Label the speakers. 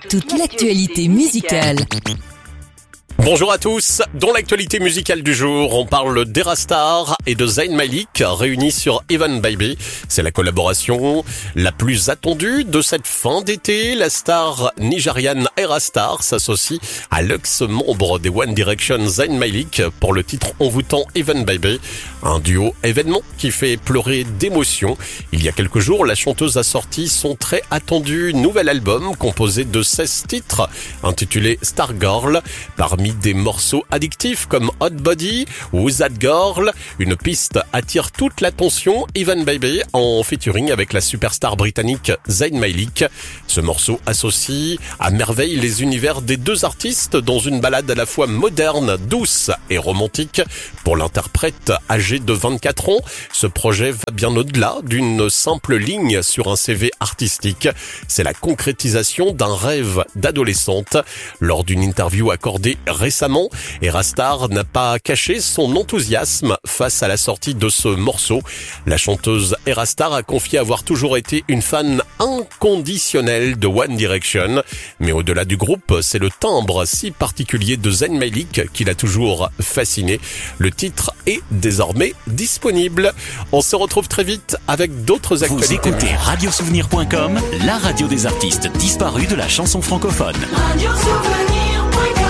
Speaker 1: Toute l'actualité musicale.
Speaker 2: Bonjour à tous. Dans l'actualité musicale du jour, on parle d'Era Star et de Zayn Malik réunis sur Even Baby. C'est la collaboration la plus attendue de cette fin d'été. La star nigériane Era Star s'associe à l'ex-membre des One Direction Zayn Malik pour le titre envoûtant Even Baby. Un duo événement qui fait pleurer d'émotion. Il y a quelques jours, la chanteuse a sorti son très attendu nouvel album composé de 16 titres intitulé Star Girl. Parmi des morceaux addictifs comme Hot Body ou That Girl, une piste attire toute l'attention, Even Baby en featuring avec la superstar britannique Zayn Malik. Ce morceau associe à merveille les univers des deux artistes dans une balade à la fois moderne, douce et romantique. Pour l'interprète âgé de 24 ans, ce projet va bien au-delà d'une simple ligne sur un CV artistique. C'est la concrétisation d'un rêve d'adolescente. Lors d'une interview accordée récemment, Era Star n'a pas caché son enthousiasme face à la sortie de ce morceau. La chanteuse Era Star a confié avoir toujours été une fan inconditionnelle de One Direction. Mais au-delà du groupe, c'est le timbre si particulier de Zayn Malik qui l'a toujours fasciné. Le titre est désormais disponible. On se retrouve très vite avec d'autres actualités.
Speaker 3: Vous écoutez Radiosouvenir.com, la radio des artistes disparus de la chanson francophone.
Speaker 4: Radiosouvenir.com